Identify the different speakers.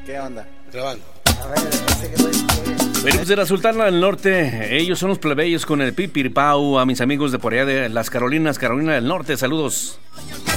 Speaker 1: ¿Qué onda?
Speaker 2: Grabando.
Speaker 1: A ver, no sé qué estoy...
Speaker 3: Bueno, pues de la Sultana del Norte, ellos son los plebeyos con el pipiripau. A mis amigos de por allá de las Carolina del Norte, saludos.